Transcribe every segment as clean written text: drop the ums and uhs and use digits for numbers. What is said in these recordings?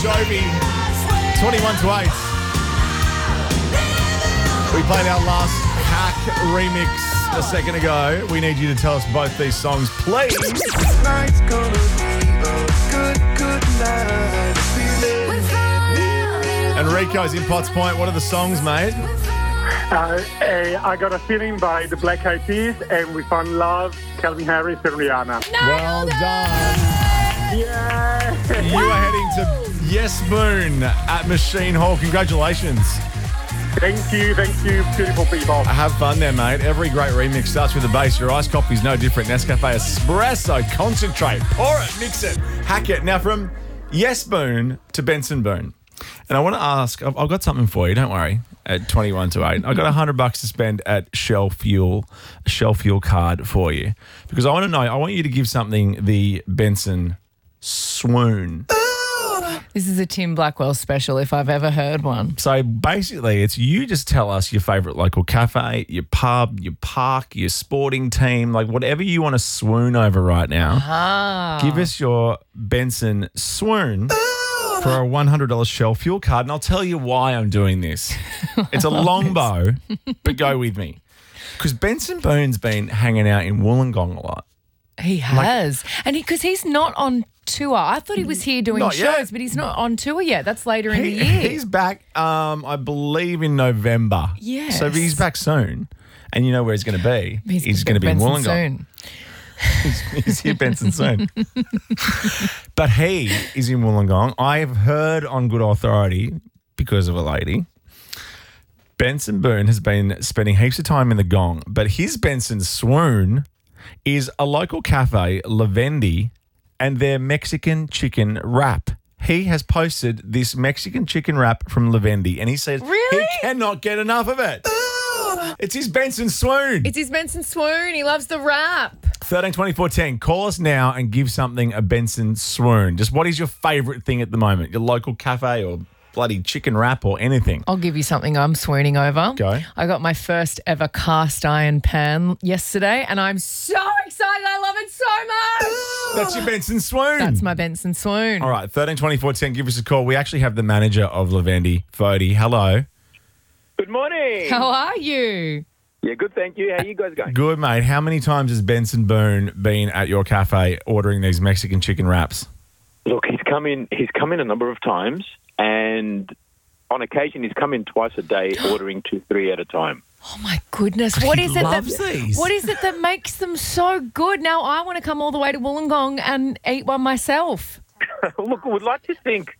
Jovi, 21 to 8. We played our last hack remix a second ago. We need you to tell us both these songs, please. Tonight's gonna be a good night. And Rico's in Potts Point. What are the songs, mate? I Got a Feeling by the Black Eyed Peas, and We Found Love, Calvin Harris and Rihanna. Well done. Yeah. You are heading to Yes Moon at Machine Hall. Congratulations. Thank you, beautiful people. Have fun there, mate. Every great remix starts with a bass. Your iced coffee is no different. Nescafe Espresso. Concentrate. Pour it. Mix it. Hack it. Now from Yes Moon to Benson Boone. And I want to ask, I've got something for you. Don't worry. At 21 to 8. I've got $100 to spend at Shell Fuel, a Shell Fuel card for you. Because I want to know, I want you to give something the Benson swoon. This is a Tim Blackwell special if I've ever heard one. So basically, it's you just tell us your favourite local cafe, your pub, your park, your sporting team, like whatever you want to swoon over right now. Give us your Benson swoon for a $100 Shell Fuel card, and I'll tell you why I'm doing this. It's a long bow, but go with me. Because Benson Boone's been hanging out in Wollongong a lot. He has. And because he's not on tour. I thought he was here doing Not shows, yet. but he's not on tour yet. That's later in the year. He's back, I believe, in November. Yes. So he's back soon. And you know where he's going to be. He's going to be in Benson Wollongong. soon. He's here, Benson, soon. But he is in Wollongong. I have heard on good authority, because of a lady, Benson Boone has been spending heaps of time in the gong, but his Benson swoon is a local cafe, Lavendi, and their Mexican chicken wrap. He has posted this Mexican chicken wrap from Lavendi, and he says Really? he cannot get enough of it. It's his Benson swoon. It's his Benson swoon. He loves the rap. 13 24 10. Call us now and give something a Benson swoon. Just what is your favourite thing at the moment? Your local cafe or bloody chicken wrap or anything? I'll give you something I'm swooning over. Go. I got my first ever cast iron pan yesterday, and I'm so excited. I love it so much. That's your Benson swoon. That's my Benson swoon. All right, 13 24 10. Give us a call. We actually have the manager of Lavendi, Fody. Hello. Good morning. How are you? Yeah, good, thank you. How are you guys going? Good, mate. How many times has Benson Boone been at your cafe ordering these Mexican chicken wraps? Look, he's come in a number of times, and on occasion he's come in twice a day ordering 2-3 at a time. Oh my goodness! But What he is it loves these. What is it that makes them so good? Now I want to come all the way to Wollongong and eat one myself. Look, I would like to think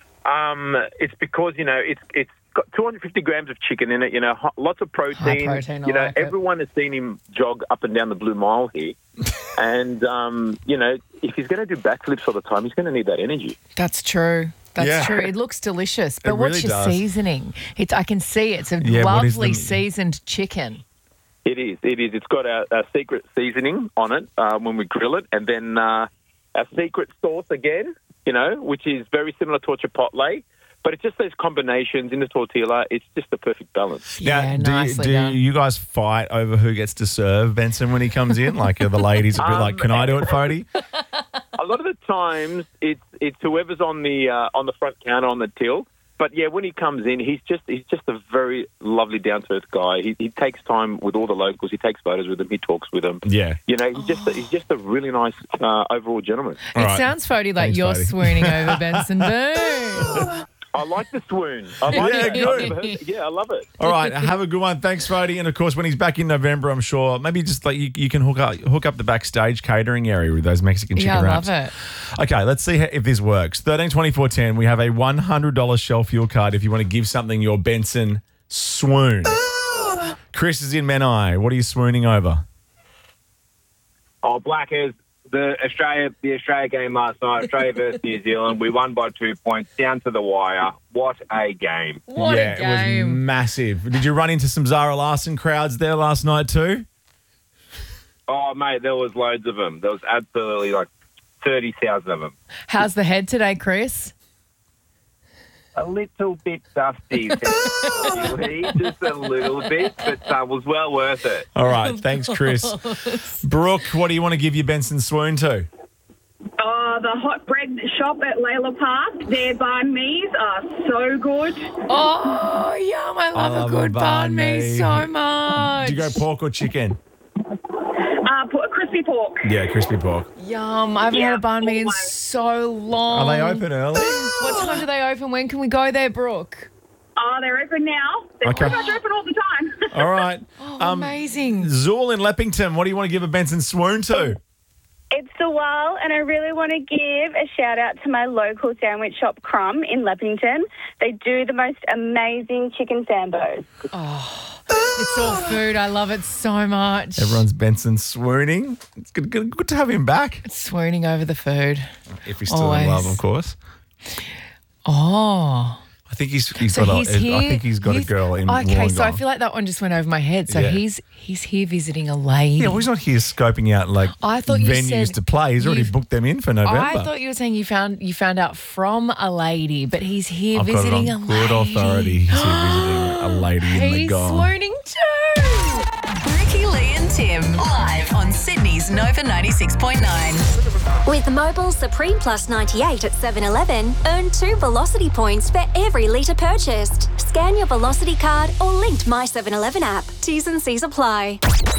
it's because, it's got 250 grams of chicken in it, lots of protein. High protein, I like it. Everyone has seen him jog up and down the Blue Mile here. And, if he's going to do backflips all the time, he's going to need that energy. That's true. That's Yeah. true. It looks delicious. But It what's really your does. seasoning? I can see it's a Yeah, what is lovely the- seasoned chicken. It is. It's got our secret seasoning on it when we grill it, and then our secret sauce again, which is very similar to a chipotle. But it's just those combinations in the tortilla. It's just the perfect balance. Yeah, do nicely you, done. do you guys fight over who gets to serve Benson when he comes in? Like, are the ladies a bit like, can I do it, Fody? A lot of the times, it's whoever's on the front counter on the till. But yeah, when he comes in, he's just a very lovely, down to earth guy. He takes time with all the locals. He takes photos with them. He talks with them. Yeah. He's just a really nice overall gentleman. It All right. sounds, Fody, like Thanks, you're Fody. swooning over Benson Boone. I like the swoon. I like Yeah, it. good. Yeah, I love it. All right, have a good one. Thanks, Fody. And of course, when he's back in November, I'm sure maybe just like you can hook up the backstage catering area with those Mexican chicken Yeah, I wraps. love it. Okay, let's see if this works. 13 24 10. We have a $100 Shell Fuel card if you want to give something your Benson swoon. Chris is in Menai. What are you swooning over? Oh, Blackers, the Australia game last night, Australia versus New Zealand. We won by 2 points, down to the wire. What a game. What yeah, a game. it was massive. Did you run into some Zara Larson crowds there last night too? Oh, mate, there was loads of them. There was absolutely like 30,000 of them. How's the head today, Chris? A little bit dusty, just a little bit, but was well worth it. All right, thanks, Chris. Brooke, what do you want to give your Benson swoon to? Oh, the hot bread shop at Layla Park. Their banh mi's are so good. Oh, yum. I love a good banh mi so much. Do you go pork or chicken? Crispy pork. Yeah, crispy pork. Yum. I haven't had a banh mi in so long. Are they open early? What time do they open? When can we go there, Brooke? Oh, they're open now. They're Okay. pretty much open all the time. All right. Amazing. Zool in Leppington, what do you want to give a Benson swoon to? It's the while, and I really want to give a shout out to my local sandwich shop, Crumb, in Leppington. They do the most amazing chicken sambos. It's all food. I love it so much. Everyone's Benson swooning. It's good to have him back. Swooning over the food. If he's still Always. in love, of course. Oh. I think he's So got he's here. I think he's got a girl in Okay, so I Wollongong. feel like that one just went over my head. So Yeah. he's here visiting a lady. Yeah, well, he's not here scoping out like I thought you venues said to play. He's already you've- booked them in for November. I thought you were saying you found out from a lady, but he's here I've got it visiting a on lady. good authority. He's here visiting a lady in the He's gong. swooning too. Ricky, Lee and Tim, live on Sydney's Nova 96.9. With Mobile Supreme Plus 98 at 7-Eleven, earn 2 Velocity points for every litre purchased. Scan your Velocity card or linked My 7-Eleven app. T's and C's apply.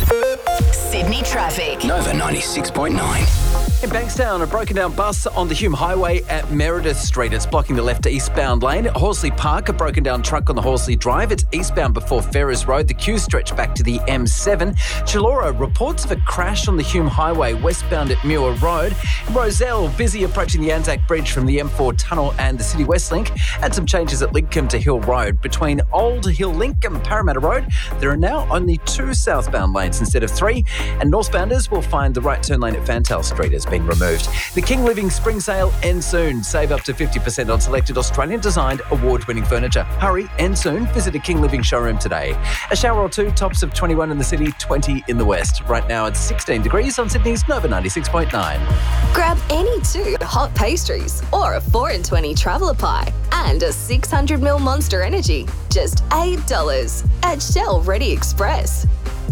Sydney traffic. Nova 96.9. In Bankstown, a broken down bus on the Hume Highway at Meredith Street. It's blocking the left eastbound lane. At Horsley Park, a broken down truck on the Horsley Drive. It's eastbound before Ferrers Road. The queue stretched back to the M7. Chilora, reports of a crash on the Hume Highway westbound at Muir Road. Roselle, busy approaching the Anzac Bridge from the M4 tunnel and the City West Link. And some changes at Lidcombe to Hill Road. Between Old Hill Link and Parramatta Road, there are now only 2 southbound lanes instead of 3. And northbounders will find the right turn lane at Fantel Street has been removed. The King Living Spring Sale ends soon. Save up to 50% on selected Australian-designed award-winning furniture. Hurry, end soon. Visit a King Living showroom today. A shower or two, tops of 21 in the city, 20 in the west. Right now it's 16 degrees on Sydney's Nova 96.9. Grab any 2 hot pastries or a 4 in 20 traveller pie and a 600ml Monster Energy. Just $8 at Shell Ready Express.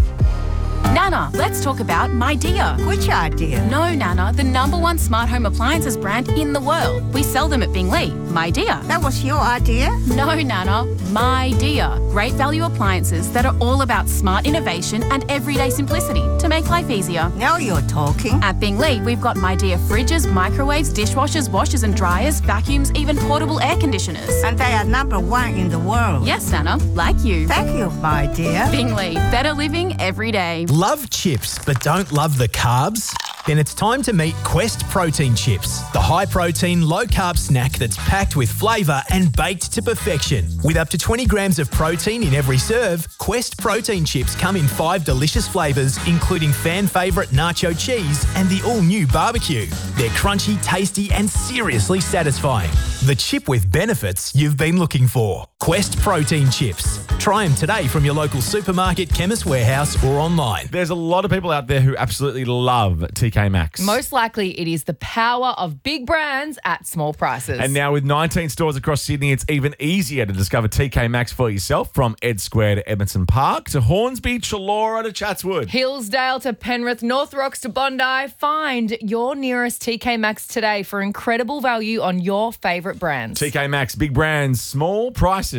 Nana, let's talk about My Dear. Which idea? No, Nana, the #1 smart home appliances brand in the world. We sell them at Bingley. My Dear. That was your idea? No, Nana, My Dear. Great value appliances that are all about smart innovation and everyday simplicity to make life easier. Now you're talking. At Bingley, we've got My Dear fridges, microwaves, dishwashers, washers and dryers, vacuums, even portable air conditioners. And they are #1 in the world. Yes, Nana, like you. Thank you, My Dear. Bingley, better living every day. Love chips but don't love the carbs? Then it's time to meet Quest Protein Chips, the high-protein, low-carb snack that's packed with flavour and baked to perfection. With up to 20 grams of protein in every serve, Quest Protein Chips come in 5 delicious flavours, including fan-favourite nacho cheese and the all-new barbecue. They're crunchy, tasty and seriously satisfying. The chip with benefits you've been looking for. Quest Protein Chips. Try them today from your local supermarket, Chemist Warehouse or online. There's a lot of people out there who absolutely love TK Maxx. Most likely it is the power of big brands at small prices. And now with 19 stores across Sydney, it's even easier to discover TK Maxx for yourself, from Ed Square to Edmondson Park to Hornsby, Chilora to Chatswood. Hillsdale to Penrith, North Rocks to Bondi. Find your nearest TK Maxx today for incredible value on your favourite brands. TK Maxx, big brands, small prices.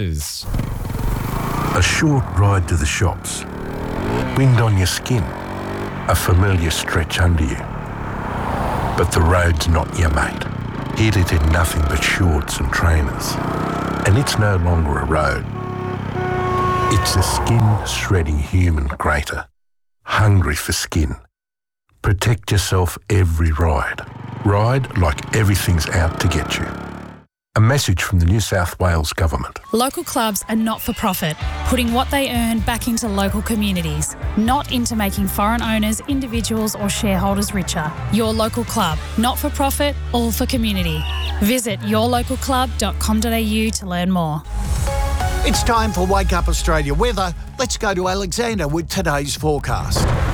A short ride to the shops. Wind on your skin. A familiar stretch under you. But the road's not your mate. Heated in nothing but shorts and trainers. And it's no longer a road. It's a skin-shredding human grater. Hungry for skin. Protect yourself every ride. Ride like everything's out to get you. A message from the New South Wales Government. Local clubs are not for profit, putting what they earn back into local communities, not into making foreign owners, individuals or shareholders richer. Your local club, not for profit, all for community. Visit yourlocalclub.com.au to learn more. It's time for Wake Up Australia weather. Let's go to Alexander with today's forecast.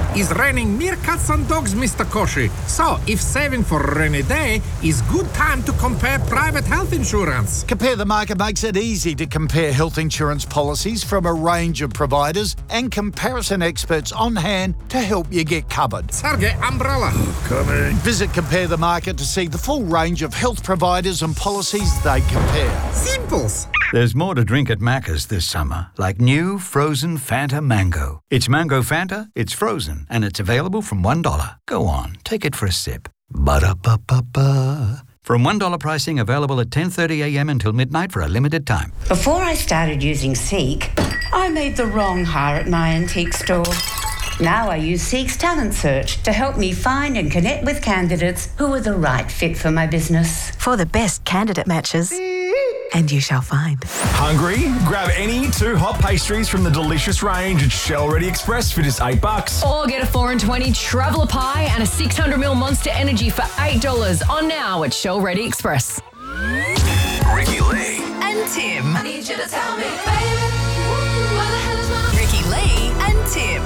is raining meerkats and dogs, Mr. Koshi. So, if saving for a rainy day is good time to compare private health insurance. Compare the Market makes it easy to compare health insurance policies from a range of providers and comparison experts on hand to help you get covered. Sergey, umbrella. Coming. Visit Compare the Market to see the full range of health providers and policies they compare. Simples. There's more to drink at Macca's this summer, like new frozen Fanta Mango. It's Mango Fanta, it's frozen, and it's available from $1. Go on, take it for a sip. Ba-da-ba-ba-ba. From $1 pricing available at 10:30 a.m. until midnight for a limited time. Before I started using Seek, I made the wrong hire at my antique store. Now I use Seek's Talent Search to help me find and connect with candidates who are the right fit for my business. For the best candidate matches. And you shall find. Hungry? Grab any 2 hot pastries from the delicious range at Shell Ready Express for just $8. Or get a 4 and 20 traveller pie and a 600ml Monster Energy for $8 on now at Shell Ready Express. Ricky Lee and Tim. I need you to tell me, baby, what the hell is wrong? Ricky Lee and Tim.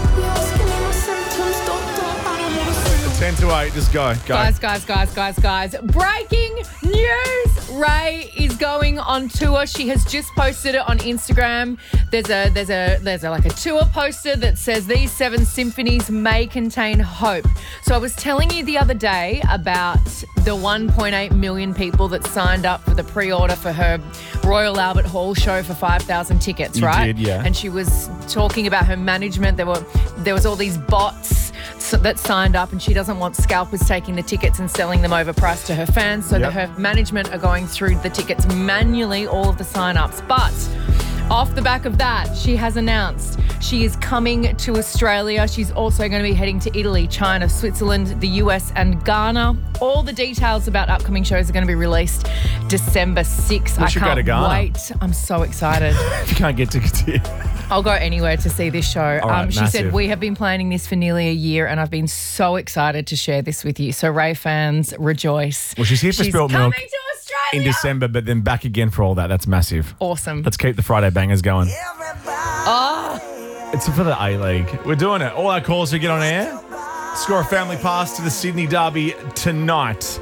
10 to 8, just go. Guys. Breaking news. Ray is going on tour. She has just posted it on Instagram. There's a tour poster that says these 7 symphonies may contain hope. So I was telling you the other day about the 1.8 million people that signed up for the pre-order for her Royal Albert Hall show for 5,000 tickets, You right? did, yeah. And she was talking about her management. There was all these bots that signed up, and she doesn't want scalpers taking the tickets and selling them overpriced to her fans. So her management are going through the tickets manually, all of the sign-ups. But off the back of that, she has announced she is coming to Australia. She's also going to be heading to Italy, China, Switzerland, the US and Ghana. All the details about upcoming shows are going to be released December 6th. We should go to Ghana. Wait. I'm so excited. If you can't get tickets here. I'll go anywhere to see this show. All right, she massive. said, we have been planning this for nearly a year and I've been so excited to share this with you. So Ray fans, rejoice. Well, she's here for Spilt Milk coming to Australia. in December, but then back again for all that. That's massive. Awesome. Let's keep the Friday bangers going. Oh. It's for the A-League. We're doing it. All our calls to get on air. Score a family pass to the Sydney Derby tonight.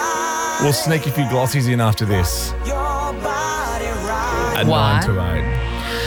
We'll sneak a few glossies in after this. At Why? 9 to 8.